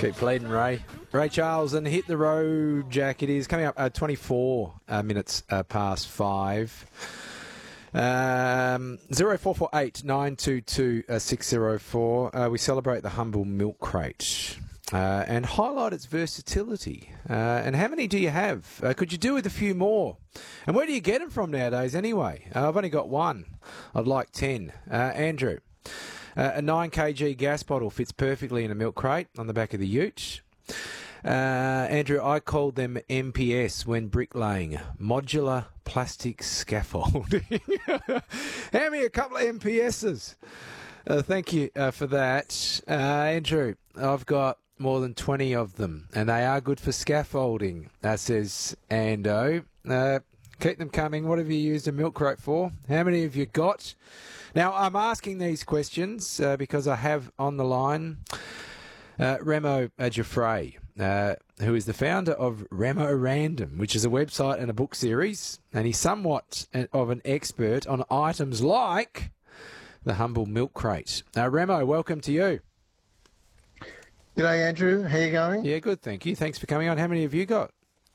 Keep pleading, Ray. Ray Charles, and hit the road, Jack. It is coming up 24 minutes past 5. 0448 922 604. We celebrate the humble milk crate and highlight its versatility. And how many do you have? Could you do with a few more? And where do you get them from nowadays anyway? I've only got one. I'd like 10. Andrew. A 9 kg gas bottle fits perfectly in a milk crate on the back of the ute. Andrew, I called them MPS when bricklaying, modular plastic scaffolding. Hand me a couple of MPSs. Thank you for that. Andrew, I've got more than 20 of them, and they are good for scaffolding, says Ando. Keep them coming. What have you used a milk crate for? How many have you got? Now, I'm asking these questions because I have on the line Remo Jaffray, who is the founder of Remo Random, which is a website and a book series, and he's somewhat of an expert on items like the humble milk crate. Remo, welcome to you. G'day, Andrew. How you going? Yeah, good, thank you. Thanks for coming on. How many have you got?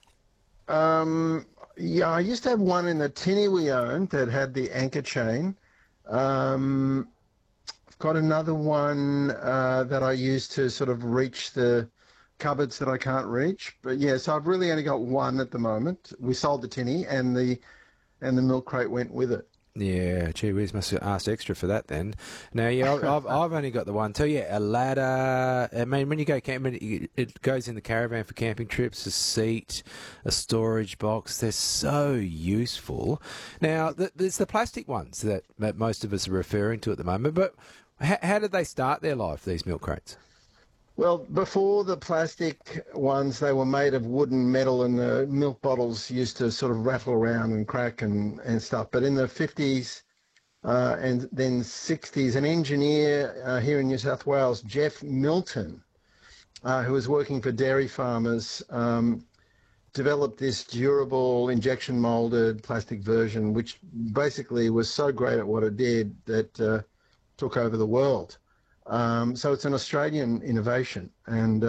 Yeah, I used to have one in the tinny we owned that had the anchor chain. I've got another one that I use to sort of reach the cupboards that I can't reach. But yeah, so I've really only got one at the moment. We sold the tinny, and the milk crate went with it. Yeah, gee whiz, must have asked extra for that then. Now, yeah, I've only got the one too. Yeah, a ladder. I mean, when you go camping, it goes in the caravan for camping trips, a seat, a storage box. They're so useful. Now, there's the plastic ones that most of us are referring to at the moment, but how did they start their life, these milk crates? Well, before the plastic ones, they were made of wood and metal, and the milk bottles used to sort of rattle around and crack and stuff. But in the 50s and then 60s, an engineer here in New South Wales, Jeff Milton, who was working for dairy farmers, developed this durable injection molded plastic version, which basically was so great at what it did that took over the world. So it's an Australian innovation, and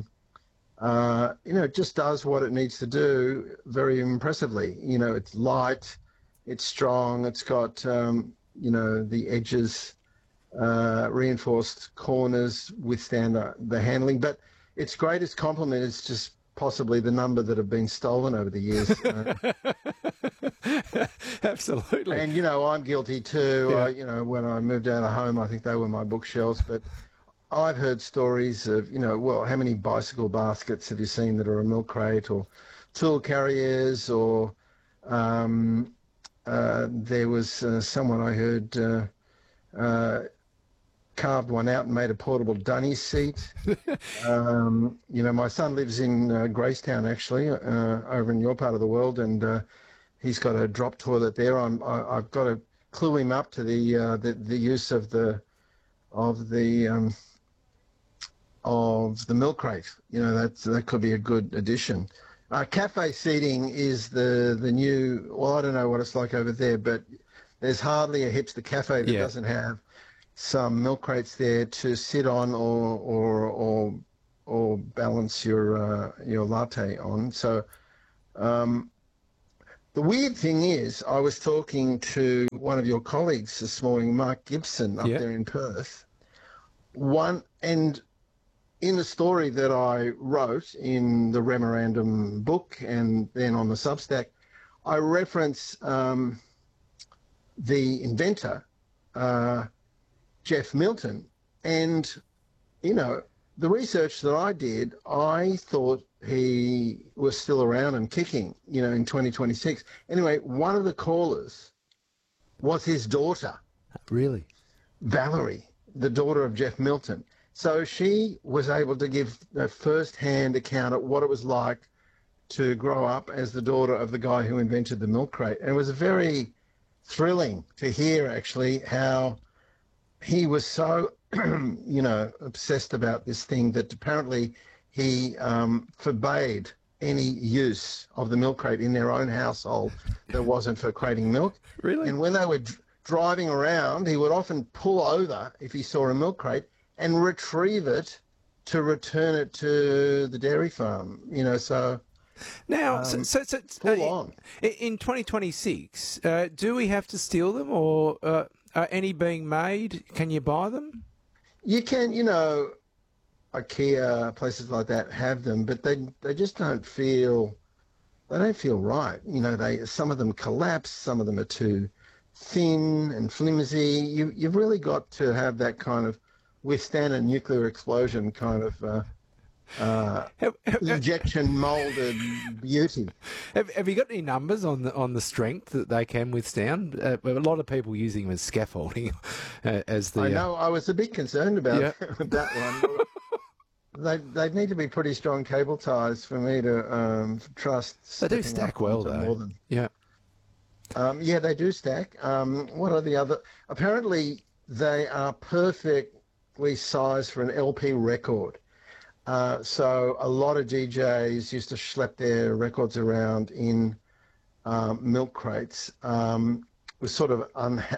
it just does what it needs to do very impressively. It's light, it's strong, it's got the edges, reinforced corners withstand the handling. But its greatest compliment is just possibly the number that have been stolen over the years. Absolutely. And, I'm guilty too. Yeah. When I moved out of home, I think they were my bookshelves. But I've heard stories of, how many bicycle baskets have you seen that are a milk crate, or tool carriers, or there was someone I heard carved one out and made a portable dunny seat. My son lives in Gracetown, actually, over in your part of the world, and he's got a drop toilet there. I've got to clue him up to the use of the milk crate. That could be a good addition. Cafe seating is the new. Well, I don't know what it's like over there, but there's hardly a hipster cafe that doesn't have some milk crates there to sit on or balance your latte on. So the weird thing is, I was talking to one of your colleagues this morning, Mark Gibson, up there in Perth. And in the story that I wrote in the memorandum book and then on the Substack, I reference the inventor, Jeff Milton, and the research that I did, I thought he was still around and kicking, in 2026. Anyway, one of the callers was his daughter. Really? Valerie, the daughter of Jeff Milton. So she was able to give a first-hand account of what it was like to grow up as the daughter of the guy who invented the milk crate. And it was very thrilling to hear, actually, how he was so, obsessed about this thing that apparently he forbade any use of the milk crate in their own household that wasn't for crating milk. Really? And when they were driving around, he would often pull over if he saw a milk crate and retrieve it to return it to the dairy farm. So now, full on. In 2026, do we have to steal them, or are any being made? Can you buy them? You can, IKEA, places like that have them, but they just don't feel right. Some of them collapse, some of them are too thin and flimsy. You've really got to have that kind of withstand a nuclear explosion kind of injection molded beauty. Have you got any numbers on the strength that they can withstand? A lot of people using them as scaffolding. As the I know. I was a bit concerned about that one. They need to be pretty strong cable ties for me to trust. They do stack well, though. Yeah. Yeah, they do stack. What are the other? Apparently, they are perfectly sized for an LP record. So a lot of DJs used to schlep their records around in milk crates. It was sort of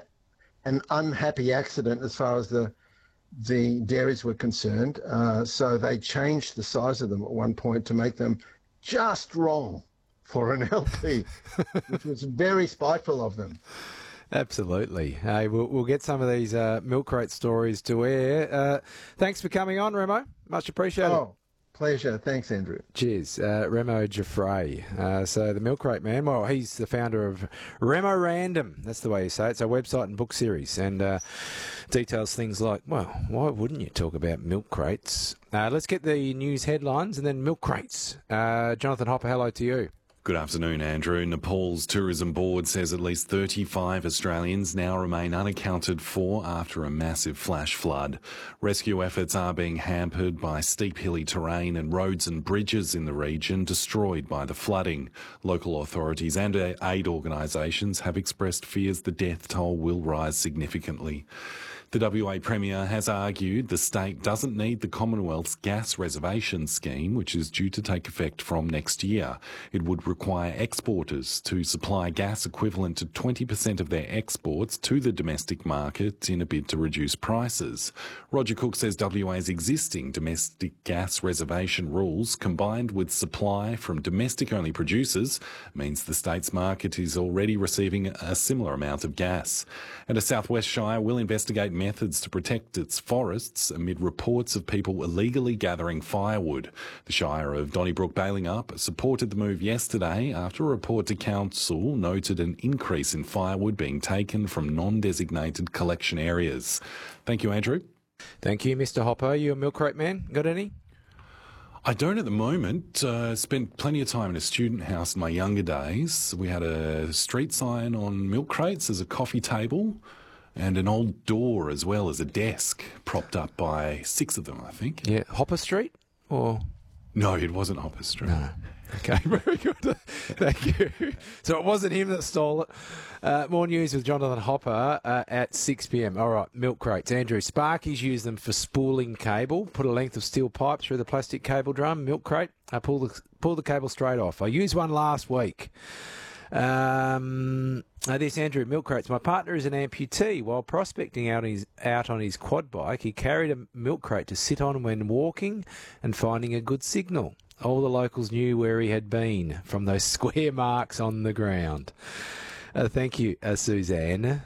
an unhappy accident as far as the dairies were concerned. So they changed the size of them at one point to make them just wrong for an LP, which was very spiteful of them. Absolutely. Hey, we'll get some of these milk crate stories to air. Thanks for coming on, Remo. Much appreciated. Oh, pleasure. Thanks, Andrew. Cheers. Remo Giuffre. So the milk crate man, well, he's the founder of Remo Random. That's the way you say it. It's a website and book series, and details things like, well, why wouldn't you talk about milk crates? Let's get the news headlines and then milk crates. Jonathan Hopper, hello to you. Good afternoon, Andrew. Nepal's tourism board says at least 35 Australians now remain unaccounted for after a massive flash flood. Rescue efforts are being hampered by steep hilly terrain and roads and bridges in the region destroyed by the flooding. Local authorities and aid organisations have expressed fears the death toll will rise significantly. The WA Premier has argued the state doesn't need the Commonwealth's gas reservation scheme, which is due to take effect from next year. It would require exporters to supply gas equivalent to 20% of their exports to the domestic market in a bid to reduce prices. Roger Cook says WA's existing domestic gas reservation rules, combined with supply from domestic-only producers, means the state's market is already receiving a similar amount of gas. And a South West Shire will investigate methods to protect its forests amid reports of people illegally gathering firewood. The Shire of Donnybrook Balingup supported the move yesterday after a report to council noted an increase in firewood being taken from non-designated collection areas. Thank you, Andrew. Thank you, Mr. Hopper. You a milk crate man? Got any? I don't at the moment. Spent plenty of time in a student house in my younger days. We had a street sign on milk crates as a coffee table, and an old door as well as a desk propped up by 6 of them, I think. Yeah, Hopper Street? Or no, it wasn't Hopper Street. No. Okay, very good. Thank you. So it wasn't him that stole it. More news with Jonathan Hopper at 6 p.m. All right, milk crates. Andrew, Sparkies use them for spooling cable. Put a length of steel pipe through the plastic cable drum. Milk crate. Pull the cable straight off. I used one last week. This Andrew, milk crates. My partner is an amputee. While prospecting out on his quad bike, he carried a milk crate to sit on when walking and finding a good signal. All the locals knew where he had been from those square marks on the ground. Thank you, Suzanne.